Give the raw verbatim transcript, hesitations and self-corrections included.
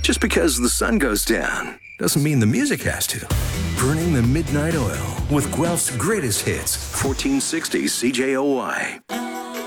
Just because the sun goes down doesn't mean the music has to. Burning the Midnight Oil with Guelph's greatest hits, fourteen sixty C J O Y.